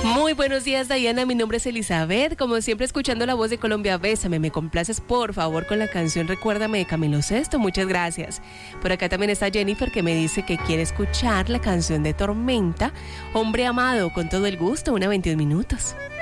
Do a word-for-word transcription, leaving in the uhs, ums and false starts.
Muy buenos días, Diana. Mi nombre es Elizabeth. Como siempre, escuchando la voz de Colombia, bésame. Me complaces, por favor, con la canción Recuérdame de Camilo Sesto. Muchas gracias. Por acá también está Jennifer, que me dice que quiere escuchar la canción de Tormenta, Hombre Amado, con todo el gusto, una veintiún minutos.